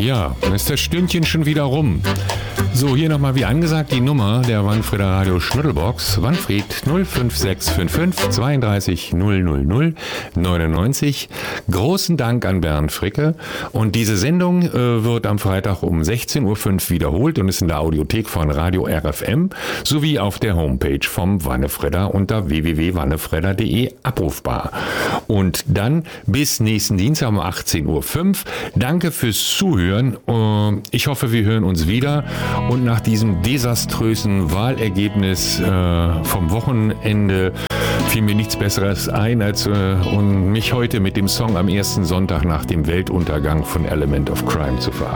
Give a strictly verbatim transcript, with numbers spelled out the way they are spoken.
Ja, dann ist das Stündchen schon wieder rum. So, hier nochmal wie angesagt die Nummer der Wanfrieder Radio Schnuddelbox. Wanfried null fünf sechs fünf fünf zweiunddreißig null null null neunundneunzig. Großen Dank an Bernd Fricke. Und diese Sendung äh, wird am Freitag um sechzehn Uhr fünf wiederholt und ist in der Audiothek von Radio R F M sowie auf der Homepage vom Wannefredder unter w w w punkt wannefredder punkt de abrufbar. Und dann bis nächsten Dienstag um achtzehn Uhr fünf. Danke fürs Zuhören. Ich hoffe, wir hören uns wieder. Und nach diesem desaströsen Wahlergebnis äh, vom Wochenende fiel mir nichts Besseres ein, als äh, um mich heute mit dem Song am ersten Sonntag nach dem Weltuntergang von Element of Crime zu verabschieden.